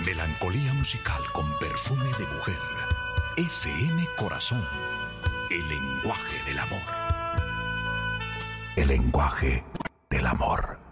Melancolía musical con perfume de mujer. FM Corazón. El lenguaje del amor. El lenguaje del amor.